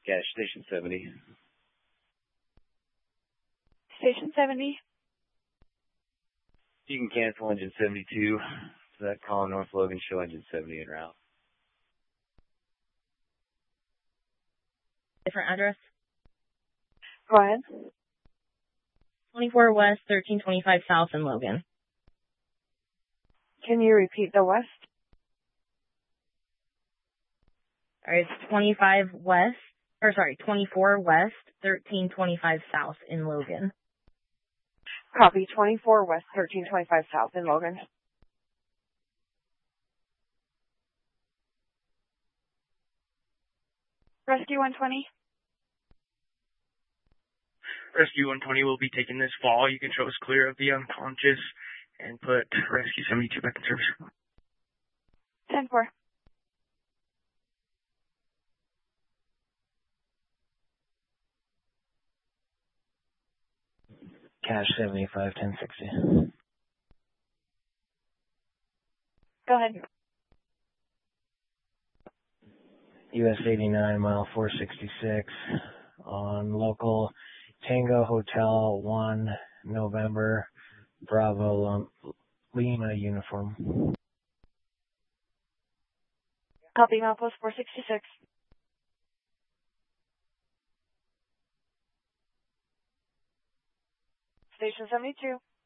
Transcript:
Cash Station 70. Station 70. You can cancel engine 72. So that call North Logan, show engine 70 en route. Different address? Go ahead. 24 West, 1325 South in Logan. Can you repeat the west? Alright, it's 24 West, 1325 South in Logan. Copy. 24 West, 1325 South in Logan. Rescue 120. Rescue 120 will be taking this fall. You can show us clear of the unconscious and put Rescue 72 back in service. 10-4. Cash 75, 1060. Go ahead. US 89, mile 466, on local Tango Hotel 1, November, Bravo, Lima uniform. Copy. Milepost 466. Station 72.